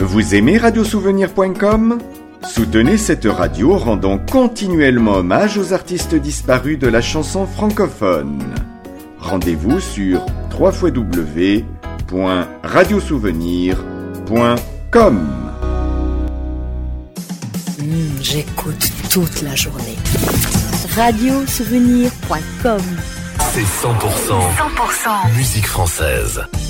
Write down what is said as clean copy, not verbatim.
Vous aimez radiosouvenir.com ? Soutenez cette radio rendant continuellement hommage aux artistes disparus de la chanson francophone. Rendez-vous sur www.radiosouvenir.com. J'écoute toute la journée. Radiosouvenir.com. C'est 100% musique française.